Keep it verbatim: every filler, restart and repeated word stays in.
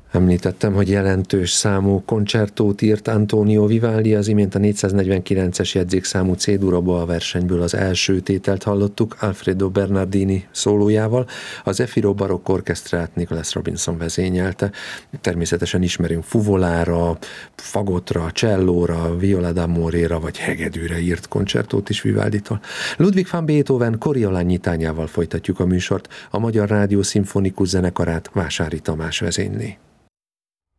Említettem, hogy jelentős számú koncertót írt Antonio Vivaldi, az imént a négyszáznegyvenkilences jegyzékszámú C-duraba a versenyből az első tételt hallottuk Alfredo Bernardini szólójával, a Zefiro Barokk Orchestrát Nicholas Robinson vezényelte. Természetesen ismerünk fuvolára, fagotra, csellóra, viola d'amore-ra vagy hegedűre írt koncertót is Vivalditól. Ludwig van Beethoven Coriolan nyitányával folytatjuk a műsort, a Magyar Rádió Szimfonikus Zenekarát Vásári Tamás vezényli.